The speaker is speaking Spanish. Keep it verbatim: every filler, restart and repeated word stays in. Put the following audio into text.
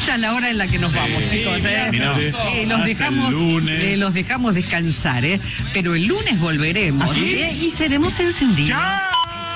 Esta es la hora en la que nos sí, vamos, chicos. ¿eh? Mirá, eh, los, dejamos, eh, los dejamos descansar, ¿eh? Pero el lunes volveremos. ¿Ah, sí? ¿eh? Y seremos encendidos. ¡Chao!